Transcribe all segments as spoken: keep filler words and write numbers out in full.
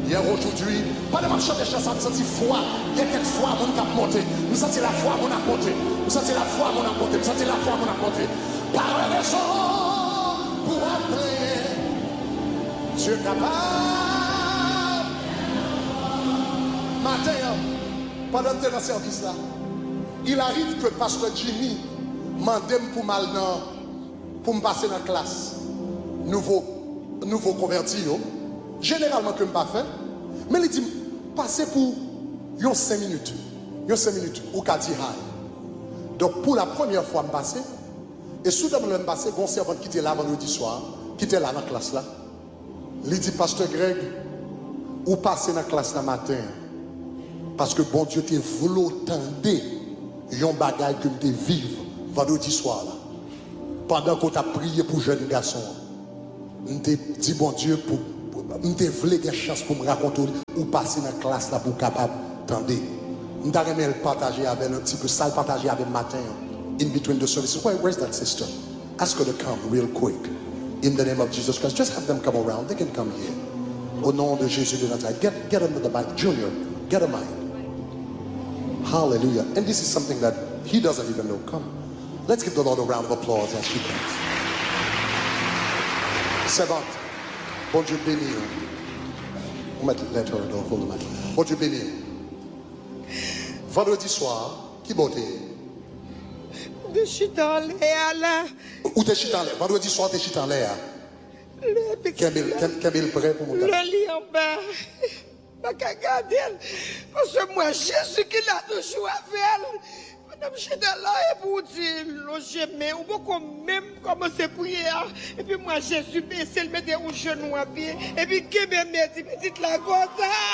Hier, aujourd'hui, pendant que je chante des chansons, je sens foi. Il y a quelques fois, mon a monté. Nous sentons la foi, mon a monté. Nous sentons la foi, mon a monté. Nous sentons la foi, mon a monté. Par la raison, pour entrer, Dieu est capable. Matin, pendant que tu es dans ce service-là, il arrive que Pasteur Jimmy m'aime pour mal pour me passer dans la classe. Nouveau, nouveau converti, yo. Généralement que je ne pas fait, mais il dit passer pour cinq minutes. cinq minutes, ou qu'a dit hi. Donc pour la première fois, je passe, et soudainement, je passe, il y a un servant qui était là vendredi soir, qui était là dans la classe là. Il dit, Pasteur Greg, ou passer dans la classe le matin, parce que bon Dieu t'a voulu tendre, yon bagay que me vivre vendredi soir là. Pendant qu'on t'a prié pour jeune garçon, on t'a dit bon Dieu pour on t'a voulu des chances pour me raconter ou passer dans la classe là pour capable tendre. On t'a aimé le partager avec un petit peu ça, le partager avec matin in between the services. Where, where's that sister? Ask her to come real quick. In the name of Jesus Christ, just have them come around. They can come here. Au nom de Jésus de Nazareth, get get them to the mic, Junior. Get a mic. Hallelujah. And this is something that he doesn't even know. Come. Let's give the Lord a round of applause as she comes. Servante. Bon Dieu béni. On va let her know. Hold the mic. Bon Dieu béni. Vendredi soir, qui beauté? De chita en l'air là. Où t'es chita en l'air? Vendredi soir, t'es chita en l'air. Quel est prêt pour mon gars? Le lit en bas. Pas qu'à garder. Parce que moi, Jésus qui l'a toujours avec. Madame Chita là, et pour dire, logez-moi, ou beaucoup même commencer à prier. Et puis moi, Jésus, baissé, le mettre au genou à pied. Et puis, qui me met, petite la gosse.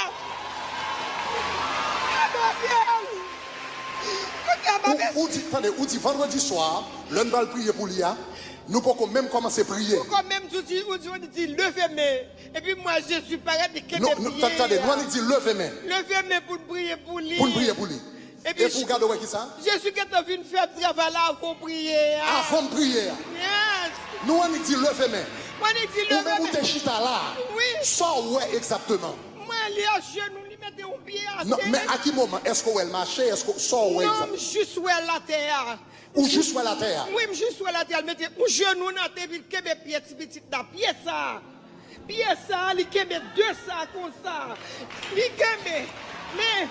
Ou dit, attendez, ou dit vendredi soir, l'un va prier pour l'I A. Nous pouvons même commencer à prier. Nous pouvons même tout dire, on dit levez-moi. Et puis moi, Jésus paraît de qu'est-ce que vous attendez, nous on dit levez-moi. Levez-moi pour prier pour lui. Pour prier pour lui. Et puis, et pour garder qui ça? Jésus qui est venu faire travail là avant prier. Avant prier. Yes. Nous on dit levez-moi. Moi on dit levez-moi. Ou même où chita là. Oui. Ça ouais exactement. Moi il est à genoux, il mettait un pied à terre. Non, mais à quel moment est-ce qu'on marchait? Est-ce qu'on sort ouais exactement? Non, juste où la terre. Ou juste où la terre? Oui, juste où la terre, mettez un genou dans la terre, il kebe pied petit dans pied ça. Pied ça, il kebe deux ça comme ça. Il kebe mais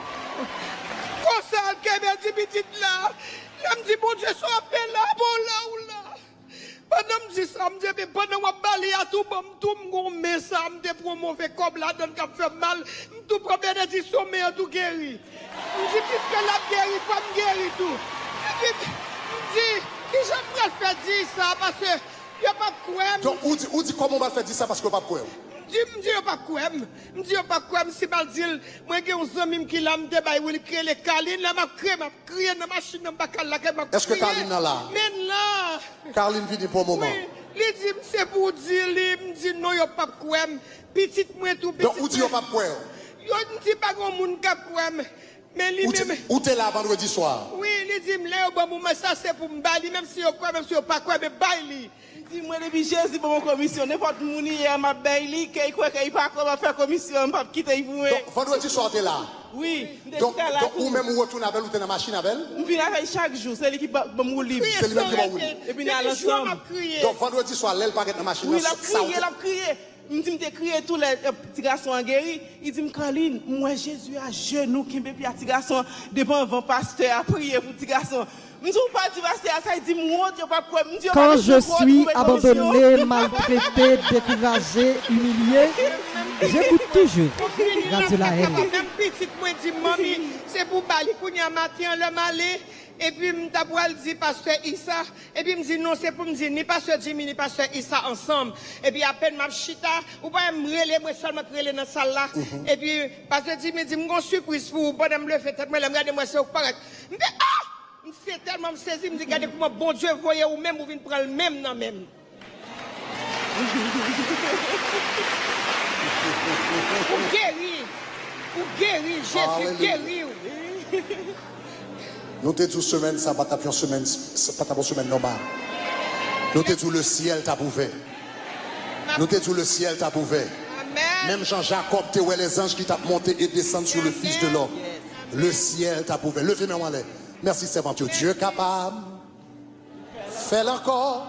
comme ça, il kebe petit là. Là me dit bon Dieu soit appelé là, bon là ou là. Pendant me dit ça, me dit pendant moi balayer à tout bon tout me met ça, me dit pour mauvais comme là donne cap fait mal, me tout problème de dit sommeil tout guéri. Me dit puisque la guéri pas me guéri tout. Et puis dit qui j'aimerais faire dire ça parce que il y a pas quoi. Donc ou dit ou dit comment on va faire dire ça parce que pas quoi. Dis me dit pas quoi. Me dit pas quoi si mal dit moi j'ai un ami qui l'a me débailler il créer les Carline là m'a créer m'a crier dans machine dans bacal là que m'a. Est-ce que Carline là là? Mais là. Carline vient pour un moment. Oui, il dit c'est pour dire il me dit non il pas quoi. Petite moi tout petit. Donc ou dit pas quoi. Yo ne dit pas grand monde qui quoi. Mais lui même. Où t'es là vendredi soir? Oui, il dit là au bon moment ça c'est pour me bali même si yo quoi même si yo pas quoi mais baili. Si moi depuis Jésus pour mon commission n'importe moun hier m'a baili qu'il croit qu'il pas comment faire commission pas quitter vous. Donc vendredi soir t'es là. Oui, donc donc ou même ou retourne avec ou t'es dans machine avec? On vient avec chaque jour, c'est lui qui va me libre. C'est lui même qui va rouler. Et puis on ensemble. Donc vendredi soir l'aile pas dans la machine. Oui, il a crié, il a crié. Il dit, me crié tous les petits garçons en guéri. Il dit, Caroline, moi, Jésus à genoux, qui me fait petit garçon, devant un pasteur, à prier pour petit garçon. Quand je suis abandonné, maltraité, découragé, humilié, j'écoute toujours Radio La Haine. Même petite moi dit mamie, c'est pour bali kounya matin le malé et puis m'taboual dit pasteur Issa et puis me dit non c'est pour me dire ni pasteur Jimmy ni pasteur Issa ensemble et puis à peine m'a chita ou pas me reler moi seulement reler dans salle là et puis pasteur Jimmy dit m'gon surprise pour pendant me lever tête moi regarder moi c'est paraît. Me dit ah c'est tellement me saisi, me dit, regardez comment bon Dieu voyait ou même ou vient prendre le même non même. Ou guéri, ou guéri, Jésus guéri. Nous t'es toute semaine, ça va taper une semaine, ça pas ta semaine normale. Nous t'es tout le ciel t'a prouvé. Nous t'es tout le ciel t'a prouvé. Amen. Même Jean-Jacob, tu vois les anges qui t'ont monté et descendent sur le Fils de l'homme. Le ciel t'a prouvé. Levez-moi en l'air. Merci, servant Dieu. Dieu capable. Fais-le encore.